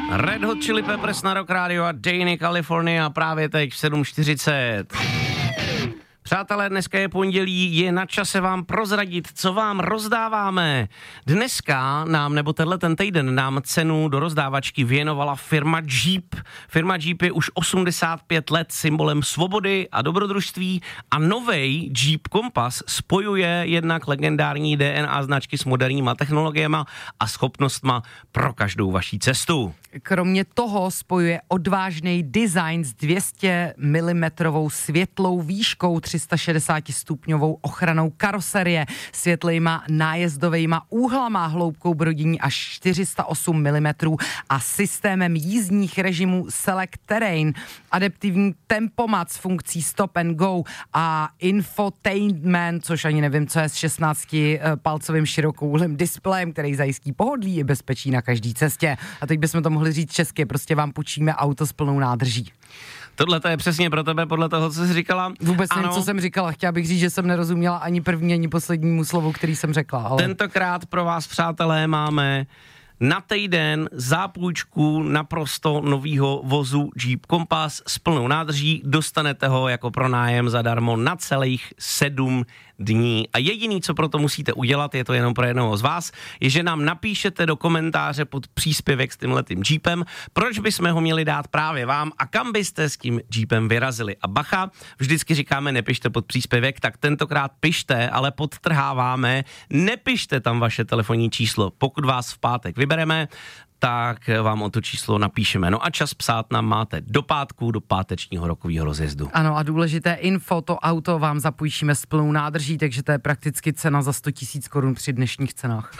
Red Hot Chili Peppers na Rock Radio a Dany California právě teď v 7:40. Přátelé, dneska je pondělí, je na čase vám prozradit, co vám rozdáváme. Dneska nám, nebo ten týden nám cenu do rozdávačky věnovala firma Jeep. Firma Jeep je už 85 let symbolem svobody a dobrodružství a novej Jeep Compass spojuje jednak legendární DNA značky s moderníma technologiemi a schopnostma pro každou vaší cestu. Kromě toho spojuje odvážný design s 200 mm světlou výškou, 360 stupňovou ochranou karoserie, světlejma nájezdovejma úhlama, hloubkou brodění až 408 mm a systémem jízdních režimů Select Terrain, adaptivní tempomat s funkcí Stop and Go a infotainment, což ani nevím, co je, s 16-palcovým širokouhlým displejem, který zajistí pohodlí i bezpečí na každý cestě. A teď bychom to mohli říct česky, prostě vám půjčíme auto s plnou nádrží. Tohle to je přesně pro tebe, podle toho, co jsi říkala. Vůbec nevím, co jsem říkala. Chtěla bych říct, že jsem nerozuměla ani první, ani poslednímu slovu, který jsem řekla. Ale... Tentokrát pro vás, přátelé, máme na týden zápůjčku naprosto novýho vozu Jeep Compass s plnou nádrží. Dostanete ho jako pronájem zadarmo na celých 7 dní. A jediný, co pro to musíte udělat, je to jenom pro jednoho z vás, je, že nám napíšete do komentáře pod příspěvek s tímhletým Jeepem, proč bychom ho měli dát právě vám a kam byste s tím Jeepem vyrazili. A bacha, vždycky říkáme, nepište pod příspěvek, tak tentokrát pište, ale podtrháváme, nepište tam vaše telefonní číslo. Pokud vás v pátek vybereme, tak vám o to číslo napíšeme. No a čas psát nám máte do pátku, do pátečního rokového rozjezdu. Ano a důležité info, to auto vám zapůjčíme s plnou nádrží, takže to je prakticky cena za 100 000 korun při dnešních cenách.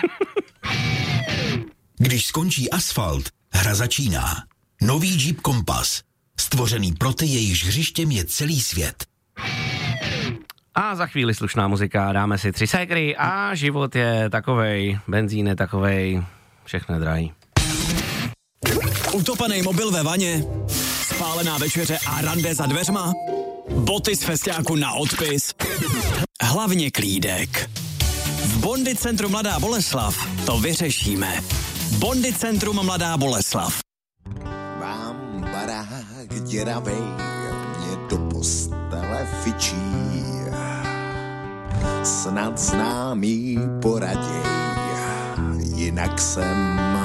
Když skončí asfalt, hra začíná. Nový Jeep Compass. Stvořený pro ty, jejichž hřištěm je celý svět. A za chvíli slušná muzika, dáme si 3 ségry a život je takovej, benzín je takovej, všechno je drahý. Utopaný mobil ve vaně, spálená večeře a rande za dveřma, boty z festiáku na odpis, hlavně klídek. V Bondy centru Mladá Boleslav to vyřešíme. Bondy centrum Mladá Boleslav. Mám barák děravej, mě do postele fičí. Snad známý poraděj, jinak jsem